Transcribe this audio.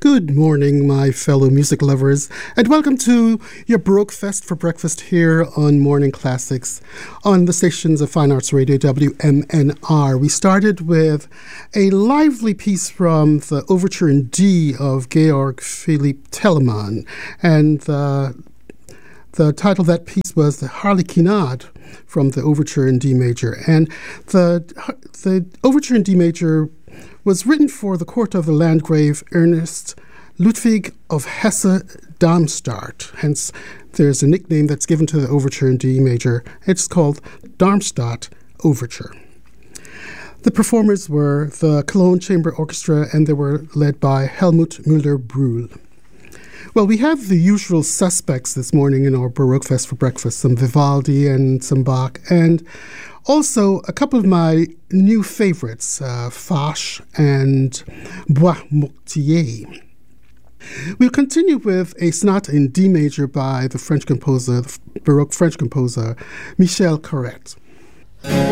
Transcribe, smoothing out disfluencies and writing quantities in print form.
Good morning, my fellow music lovers, and welcome to your Baroque Fest for breakfast here on Morning Classics on the stations of Fine Arts Radio WMNR. We started with a lively piece from the Overture in D of Georg Philipp Telemann, and the title of that piece was the Harlequinade from the Overture in D major. And the Overture in D major was written for the court of the Landgrave Ernst Ludwig of Hesse-Darmstadt. Hence, there's a nickname that's given to the Overture in D major. It's called Darmstadt Overture. The performers were the Cologne Chamber Orchestra, and they were led by Helmut Müller-Brühl. Well, we have the usual suspects this morning in our Baroque Fest for breakfast, some Vivaldi and some Bach, and also a couple of my new favorites, Fache and Bois Mortier. We'll continue with a sonata in D major by the Baroque French composer, Michel Corrette.